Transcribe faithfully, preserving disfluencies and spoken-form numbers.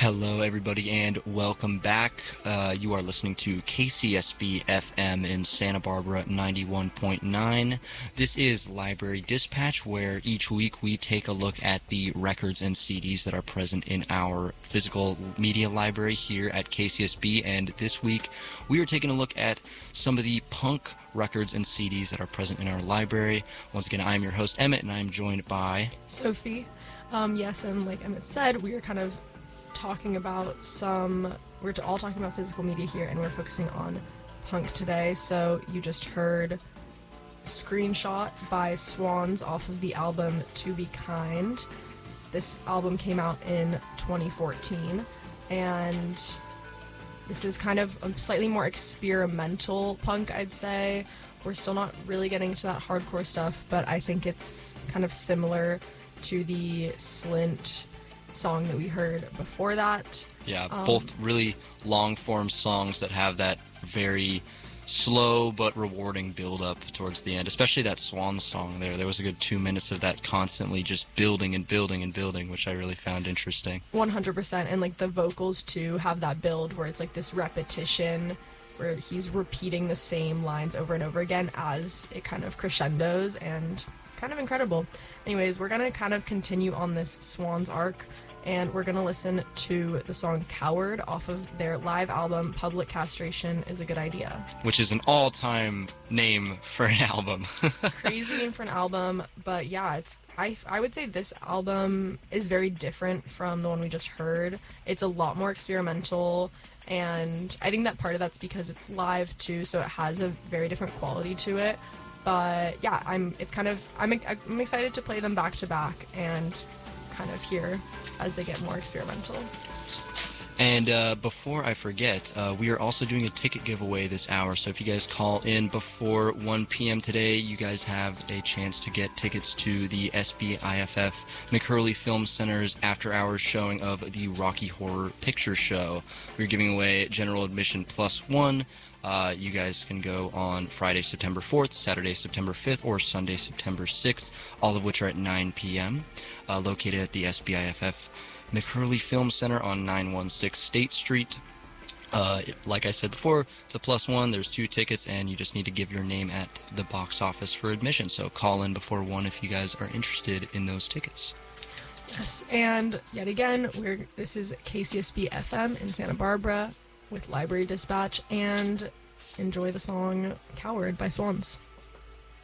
Hello, everybody, and welcome back. Uh, you are listening to K C S B F M in Santa Barbara ninety-one point nine. This is Library Dispatch, where each week we take a look at the records and C Ds that are present in our physical media library here at K C S B. And this week we are taking a look at some of the punk records and C Ds that are present in our library. Once again, I'm your host, Emmett, and I'm joined by Sophie. Um, yes, and like Emmett said, we are kind of talking about some, we're all talking about physical media here, and we're focusing on punk today. So you just heard Screenshot by Swans off of the album To Be Kind. This album came out in twenty fourteen, and this is kind of a slightly more experimental punk, I'd say. We're still not really getting into that hardcore stuff, but I think it's kind of similar to the Slint song that we heard before that. Yeah, um, both really long-form songs that have that very slow but rewarding build-up towards the end, especially that Swan song there. There was a good two minutes of that constantly just building and building and building, which I really found interesting. one hundred percent, and like the vocals too have that build where it's like this repetition where he's repeating the same lines over and over again as it kind of crescendos, and it's kind of incredible. Anyways, we're gonna kind of continue on this Swans arc, and we're going to listen to the song Coward off of their live album, Public Castration is a Good Idea. Which is an all-time name for an album. Crazy name for an album, but yeah, it's I, I would say this album is very different from the one we just heard. It's a lot more experimental, and I think that part of that's because it's live too, so it has a very different quality to it. But yeah, I'm it's kind of I'm I'm excited to play them back to back and kind of hear as they get more experimental. And uh, before I forget, uh, we are also doing a ticket giveaway this hour, so if you guys call in before one p.m. today, you guys have a chance to get tickets to the S B I F F McHurley Film Center's after-hours showing of the Rocky Horror Picture Show. We're giving away general admission plus one. Uh, you guys can go on Friday, September fourth, Saturday, September fifth, or Sunday, September sixth, all of which are at nine p.m., uh, located at the S B I F F McHurley Film Center on nine one six State Street. Uh, like I said before, it's a plus one. There's two tickets, and you just need to give your name at the box office for admission. So call in before one if you guys are interested in those tickets. Yes, and yet again, we're this is K C S B F M in Santa Barbara with Library Dispatch, and enjoy the song Coward by Swans.